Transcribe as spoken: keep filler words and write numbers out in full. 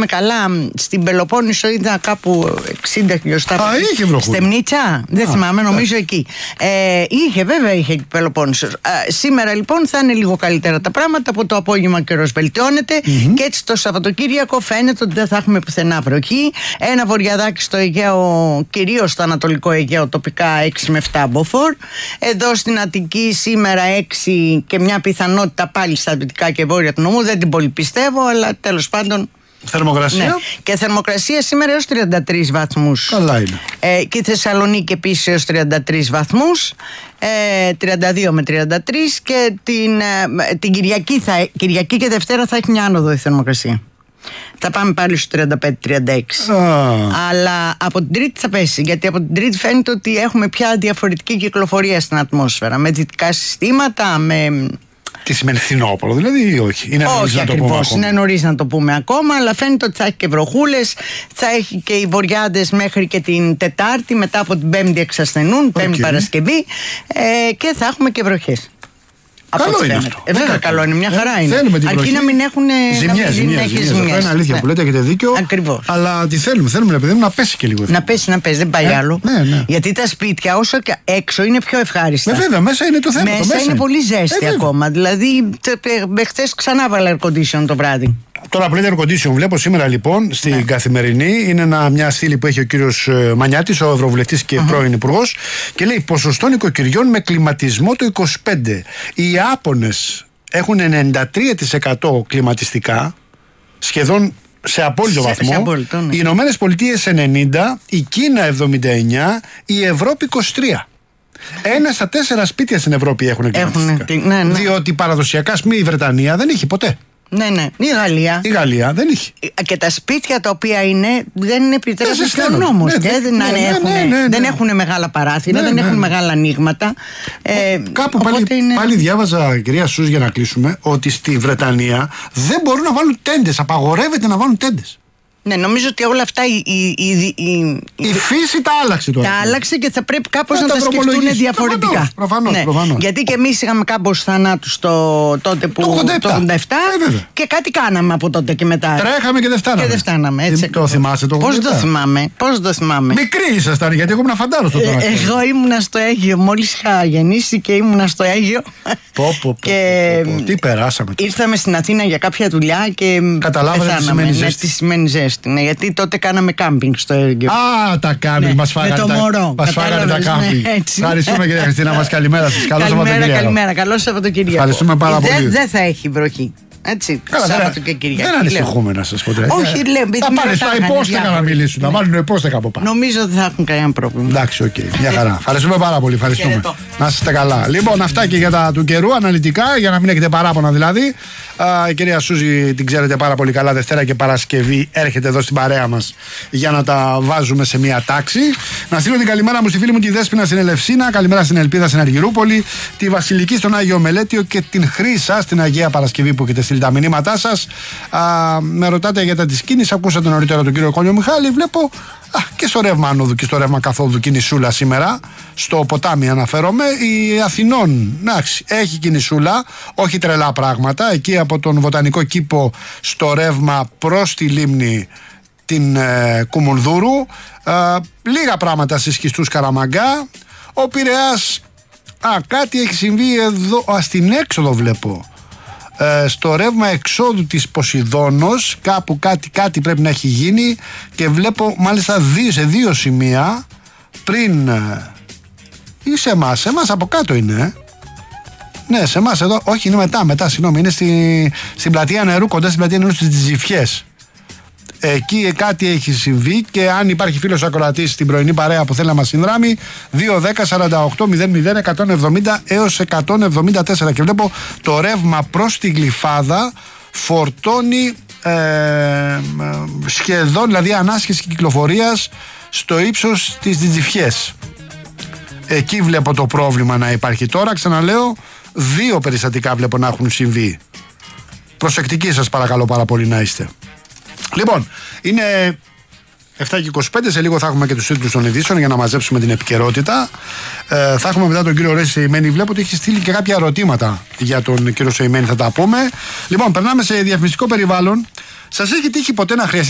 θυμάμαι καλά, στην Πελοπόννησο είδα κάπου εξήντα χιλιοστά. Α, είχε βροχούλα. Στεμνίτσα, δεν Α, θυμάμαι, νομίζω εκεί. Ε, είχε, βέβαια είχε Πελοπόννησο. Ε, σήμερα λοιπόν θα είναι λίγο καλύτερα τα πράγματα. Από το απόγευμα καιρός βελτιώνεται mm-hmm. και έτσι το Σαββατοκύριακο φαίνεται ότι δεν θα έχουμε πουθενά βροχή. Ένα βοριαδάκι στο Αιγαίο, κυρίως στο Ανατολικό Αιγαίο, τοπικά έξι με επτά μποφόρ. Εδώ στην Αττική σήμερα έξι και μια πιθανότητα πάλι στα δυτικά και βόρεια του νομού. Δεν την πολύ πιστεύω, αλλά τέλος πάντων. Θερμοκρασία. Ναι. Και θερμοκρασία σήμερα έως τριάντα τρεις βαθμούς. Καλά είναι. Ε, και η Θεσσαλονίκη επίσης έως τριάντα τρεις βαθμούς. Ε, τριάντα δύο με τριάντα τρεις. Και την, ε, την Κυριακή, θα, Κυριακή και Δευτέρα θα έχει μια άνοδο η θερμοκρασία. Θα πάμε πάλι στο τριάντα πέντε τριάντα έξι. Oh. Αλλά από την Τρίτη θα πέσει. Γιατί από την Τρίτη φαίνεται ότι έχουμε πια διαφορετική κυκλοφορία στην ατμόσφαιρα. Με δυτικά συστήματα, με. Τι σημαίνει φθινόπωρο, δηλαδή, ή όχι? Είναι όχι ακριβώς, είναι νωρίς να το πούμε ακόμα, αλλά φαίνεται ότι θα έχει και βροχούλες, θα έχει και οι βοριάδες μέχρι και την Τετάρτη, μετά από την Πέμπτη εξασθενούν, okay. Πέμπτη Παρασκευή, ε, και θα θα και βροχές. Καλό είναι αυτό. Ε, βέβαια, καλό είναι, μια χαρά είναι. Αρκεί να μην έχουν ζημιές. Είναι αλήθεια που λέτε, έχετε δίκιο. Ακριβώς. Αλλά τι θέλουμε, θέλουμε παιδί μου, να πέσει και λίγο. Να πέσει, να πέσει, δεν πάει ε, άλλο. Ναι, ναι. Γιατί τα σπίτια, όσο και έξω, είναι πιο ευχάριστα. Ε, βέβαια, μέσα είναι το θέμα. Μέσα, το μέσα είναι πολύ ζέστη ε, ακόμα. Δηλαδή, χθες ξανά βάλα air condition το βράδυ. Τώρα που λέτε air condition, βλέπω σήμερα λοιπόν στην ναι. Καθημερινή, είναι ένα, μια στήλη που έχει ο κύριος Μανιάτης, ο Ευρωβουλευτής και uh-huh. πρώην Υπουργός, και λέει ποσοστό νοικοκυριών με κλιματισμό το είκοσι πέντε τοις εκατό. Οι Ιάπωνες έχουν ενενήντα τρία τοις εκατό κλιματιστικά, σχεδόν σε απόλυτο σε, βαθμό. Σε απόλυτο, ναι. Οι Ηνωμένες Πολιτείες ενενήντα, η Κίνα εβδομήντα εννιά, η Ευρώπη είκοσι τρία. Ένα στα τέσσερα σπίτια στην Ευρώπη έχουν κλιματιστικά. Ναι, ναι. Διότι παραδοσιακά πούμε, η Βρετανία δεν είχε ποτέ. Ναι, ναι. Η Γαλλία. Η Γαλλία δεν είχε. Και τα σπίτια τα οποία είναι δεν επιτρέπουν στον νόμο. Ναι, ναι, ναι, ναι, έχουν, ναι, ναι, ναι. Δεν έχουν μεγάλα παράθυρα, ναι, δεν ναι. έχουν μεγάλα ανοίγματα. Ε, Κάπου πάλι, είναι... πάλι διάβαζα, κυρία Σούς, για να κλείσουμε, ότι στη Βρετανία δεν μπορούν να βάλουν τέντες. Απαγορεύεται να βάλουν τέντες. Ναι, νομίζω ότι όλα αυτά η, η, η, η, η φύση τα άλλαξε τώρα. Τα άλλαξε και θα πρέπει κάπως να τα σκεφτούν διαφορετικά. Προφανώς, ναι. προφανώς. Γιατί και εμείς είχαμε κάμπος θανάτους το, τότε που, το ογδόντα επτά, το ογδόντα επτά ε, και κάτι κάναμε από τότε και μετά. Τρέχαμε και δεν φτάναμε. Και δεν φτάναμε έτσι. Το θυμάσαι το ογδόντα επτά? Πώς το θυμάμαι, πώς το θυμάμαι. Μικρή ήσασταν, γιατί εγώ ήμουν φαντάρο στο τώρα. Ε, εγώ ήμουνα στο Αίγυο, μόλις είχα γεννήσει και ήμουνα στο Αίγυο. Πω, πω, και πω, πω. Τι περάσαμε. Ήρθαμε στην Αθήνα για κάποια δουλειά και καταλάβαμε τι σημαίνει ζέστη. Ναι, γιατί τότε κάναμε κάμπινγκ στο Αίγυο. Α, τα κάμπινγκ, ναι, μας φάγανε τα, μας φάγανε τα κάμπινγκ. Ναι, ευχαριστούμε κυρία Χριστίνα μας, καλημέρα σας. Καλό Σαββατοκύριακο. Καλημέρα, καλό Σαββατοκύριακο. Ευχαριστούμε πάρα πολύ. Δεν θα έχει βροχή. Έτσι, Σάββατο και Κυριακή. Δεν ανησυχούμε να σας πω. Όχι, λέω. Θα πάνε στα υπόστεκα να μιλήσουν, να βάλουν υπόστεκα από πάνω. Νομίζω ότι θα έχουν κανένα πρόβλημα. Εντάξει, οκ, μια χαρά. Ευχαριστούμε πάρα πολύ. Ευχαριστούμε. Να είστε καλά. Λοιπόν, αυτά και για τα του καιρού αναλυτικά, για να μην έχετε παράπονα δηλαδή. Η κυρία Σούζη την ξέρετε πάρα πολύ καλά. Δευτέρα και Παρασκευή έρχεται εδώ στην παρέα μας για να τα βάζουμε σε μια τάξη. Να στείλω την καλημέρα μου στη φίλη μου τη Δέσποινα στην Ελευσίνα. Καλημέρα στην Ελπίδα στην Αργυρούπολη. Τη Βασιλική στον Άγιο Μελέτιο και την Χρύσα στην Αγία Παρασκευή που έχετε στείλει τα μηνύματά σας. Α, με ρωτάτε για τα της κίνησης. Ακούσατε νωρίτερα τον κύριο Κόνιο Μιχάλη. Βλέπω α, και στο ρεύμα ανόδου και στο ρεύμα καθόδου κινησούλα σήμερα. Στο ποτάμι αναφέρομαι. Η Αθηνών, εντάξει, έχει κινησούλα. Όχι τρελά πράγματα. Εκεί από τον Βοτανικό Κήπο στο ρεύμα προς τη λίμνη την ε, Κουμουνδούρου. Ε, λίγα πράγματα στις Χιστούς Καραμαγκά. Ο Πειραιάς, α, κάτι έχει συμβεί εδώ, α, στην έξοδο βλέπω. Ε, στο ρεύμα εξόδου της Ποσειδώνος κάπου κάτι, κάτι πρέπει να έχει γίνει και βλέπω μάλιστα δύο, σε δύο σημεία πριν ε, ή σε εμάς, σε εμάς από κάτω είναι ε. Ναι, σε εμάς εδώ, όχι είναι μετά, μετά συγγνώμη, είναι στη, στην πλατεία νερού, κοντά στην πλατεία νερού στις Τζιφιές. Εκεί κάτι έχει συμβεί και αν υπάρχει φίλος ακροατής στην πρωινή παρέα που θέλει να μας συνδράμει, δύο δέκα σαράντα οκτώ μηδέν μηδέν εκατόν εβδομήντα έως εκατόν εβδομήντα τέσσερα και βλέπω το ρεύμα προς τη Γλυφάδα φορτώνει ε, σχεδόν, δηλαδή ανάσχεση κυκλοφορίας στο ύψος της Τζιφιές. Εκεί βλέπω το πρόβλημα να υπάρχει τώρα. Ξαναλέω, δύο περιστατικά βλέπω να έχουν συμβεί. Προσεκτικοί σας παρακαλώ πάρα πολύ να είστε. Λοιπόν, είναι εφτά και είκοσι πέντε, σε λίγο θα έχουμε και τους τίτλους των ειδήσεων για να μαζέψουμε την επικαιρότητα. Ε, θα έχουμε μετά τον κύριο Ρέση Σεϊμένη. Βλέπω ότι έχει στείλει και κάποια ερωτήματα για τον κύριο Σεϊμένη, θα τα πούμε. Λοιπόν, περνάμε σε διαφημιστικό περιβάλλον. Σας έχει τύχει ποτέ να χρειαστεί